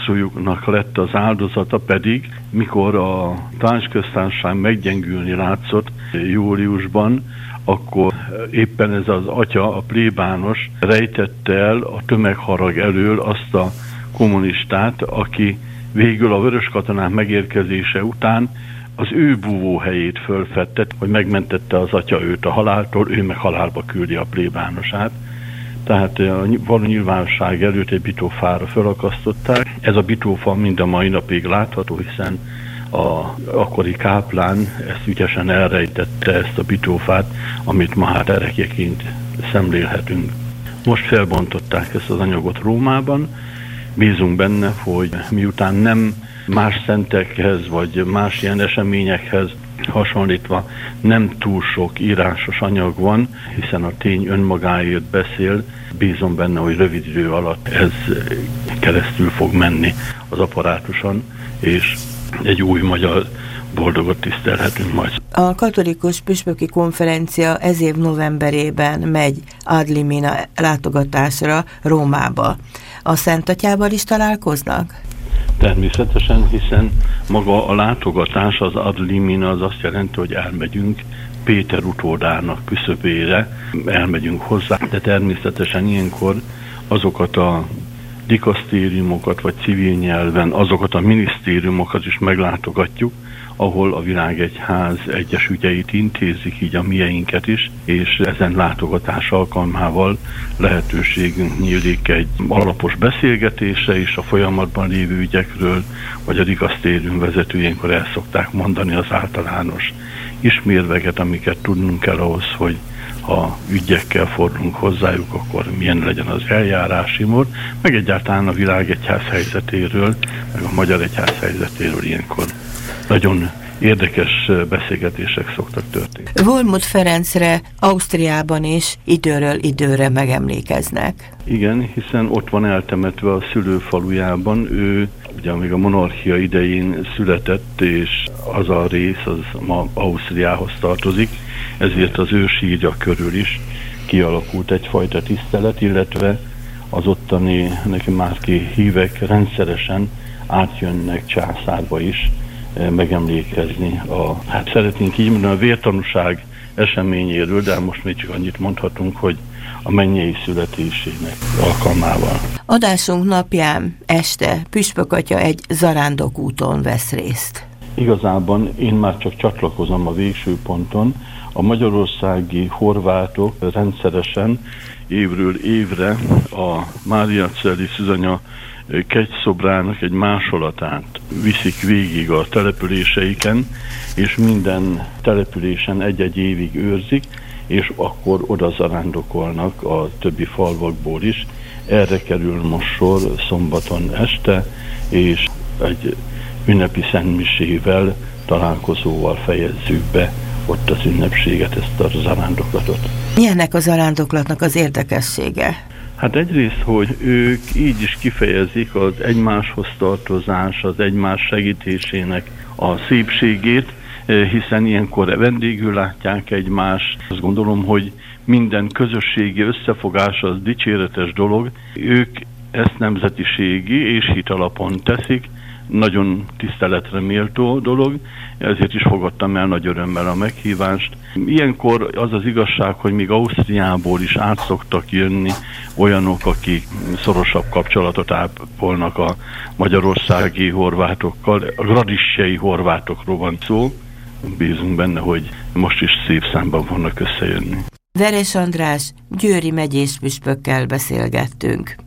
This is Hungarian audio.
agressziójuknak lett az áldozata pedig, mikor a Tanácsköztársaság meggyengülni látszott júliusban, akkor éppen ez az atya, a plébános rejtette el a tömegharag elől azt a kommunistát, aki végül a vöröskatonák megérkezése után az ő búvóhelyét fölfedte, hogy megmentette az atya őt a haláltól, ő meg halálba küldi a plébánosát. Tehát a való nyilvánosság előtt egy bitófára felakasztották. Ez a bitófa mind a mai napig látható, hiszen az akkori káplán ezt ügyesen elrejtette, ezt a bitófát, amit ma hát erekjeként szemlélhetünk. Most felbontották ezt az anyagot Rómában. Bízunk benne, hogy miután nem más szentekhez, vagy más ilyen eseményekhez hasonlítva nem túl sok írásos anyag van, hiszen a tény önmagáért beszél. Bízom benne, hogy rövid idő alatt ez keresztül fog menni az apparátuson, és egy új magyar boldogot tisztelhetünk majd. A katolikus püspöki konferencia ez év novemberében megy ad limina látogatásra Rómába. A Szent Atyával is találkoznak? Természetesen, hiszen maga a látogatás, az ad limina, az azt jelenti, hogy elmegyünk Péter utódának küszöbére, elmegyünk hozzá, de természetesen ilyenkor azokat a dikasztériumokat, vagy civil nyelven azokat a minisztériumokat is meglátogatjuk, ahol a világegyház egyes ügyeit intézik, így a mieinket is, és ezen látogatás alkalmával lehetőségünk nyílik egy alapos beszélgetésre is a folyamatban lévő ügyekről, vagy a dikasztérium vezetőjénkor el szokták mondani az általános ismérveket, amiket tudnunk kell ahhoz, hogy ha ügyekkel fordulunk hozzájuk, akkor milyen legyen az eljárási mód, meg egyáltalán a világegyház helyzetéről, meg a magyar egyház helyzetéről ilyenkor nagyon érdekes beszélgetések szoktak történni. Wolmuth Ferencre Ausztriában is időről időre megemlékeznek. Igen, hiszen ott van eltemetve a szülőfalujában. Ő ugye még a monarchia idején született, és az a rész az ma Ausztriához tartozik, ezért az ő sírja körül is kialakult egyfajta tisztelet, illetve az ottani neki márki hívek rendszeresen átjönnek Császárba is megemlékezni hát szeretnénk így mondani, a vértanúság eseményéről, de most még csak annyit mondhatunk, hogy a mennyei születésének alkalmával. Adásunk napján este Püspök atya egy zarándokúton vesz részt. Igazában én már csak csatlakozom a végső ponton. A magyarországi horvátok rendszeresen évről évre a Mária Celli Szűzanya kegyszobrának egy másolatát viszik végig a településeiken, és minden településen egy-egy évig őrzik, és akkor oda zarándokolnak a többi falvakból is. Erre kerül most sor szombaton este, és egy ünnepi szentmisével, találkozóval fejezzük be ott az ünnepséget, ezt a zarándoklatot. Milyennek a zarándoklatnak az érdekessége? Hát egyrészt, hogy ők így is kifejezik az egymáshoz tartozás, az egymás segítésének a szépségét, hiszen ilyenkor vendégül látják egymást. Azt gondolom, hogy minden közösségi összefogás az dicséretes dolog. Ők ezt nemzetiségi és hit alapon teszik, nagyon tiszteletre méltó dolog, ezért is fogadtam el nagy örömmel a meghívást. Ilyenkor az az igazság, hogy még Ausztriából is át szoktak jönni olyanok, akik szorosabb kapcsolatot ápolnak a magyarországi horvátokkal, a gradissei horvátokról van szó. Bízunk benne, hogy most is szép számban fognak összejönni. Veres András győri megyéspüspökkel beszélgettünk.